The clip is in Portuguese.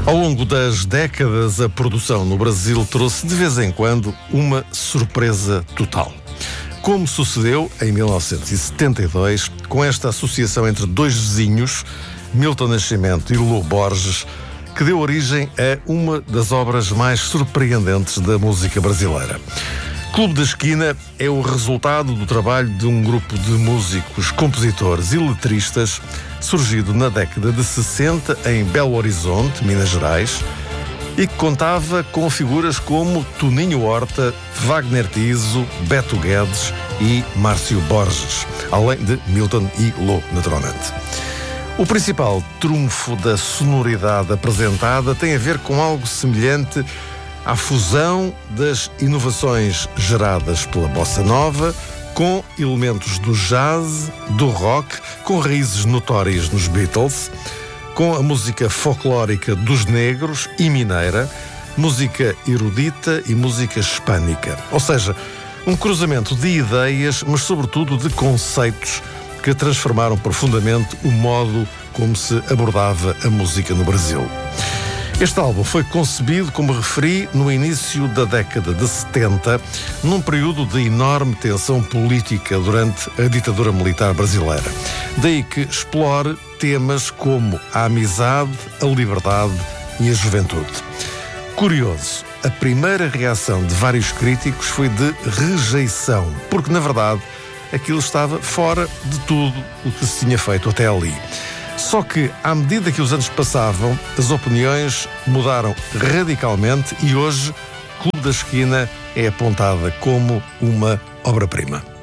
Ao longo das décadas, a produção no Brasil trouxe de vez em quando uma surpresa total. Como sucedeu em 1972, com esta associação entre dois vizinhos, Milton Nascimento e Lô Borges, que deu origem a uma das obras mais surpreendentes da música brasileira. Clube da Esquina é o resultado do trabalho de um grupo de músicos, compositores e letristas surgido na década de 60 em Belo Horizonte, Minas Gerais, e que contava com figuras como Toninho Horta, Wagner Tiso, Beto Guedes e Márcio Borges, além de Milton e Lô, naturalmente. O principal trunfo da sonoridade apresentada tem a ver com algo semelhante à fusão das inovações geradas pela bossa nova com elementos do jazz, do rock, com raízes notórias nos Beatles, com a música folclórica dos negros e mineira, música erudita e música hispânica. Ou seja, um cruzamento de ideias, mas sobretudo de conceitos que transformaram profundamente o modo como se abordava a música no Brasil. Este álbum foi concebido, como referi, no início da década de 70, num período de enorme tensão política durante a ditadura militar brasileira. Daí que explore temas como a amizade, a liberdade e a juventude. Curioso, a primeira reação de vários críticos foi de rejeição, porque, na verdade, aquilo estava fora de tudo o que se tinha feito até ali. Só que, à medida que os anos passavam, as opiniões mudaram radicalmente e hoje, Clube da Esquina é apontada como uma obra-prima.